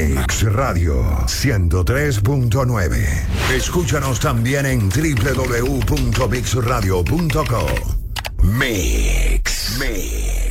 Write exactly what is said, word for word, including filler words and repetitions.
Mix Radio ciento tres punto nueve. Escúchanos también en doble u doble u doble u punto mix radio punto com. Mix. Mix.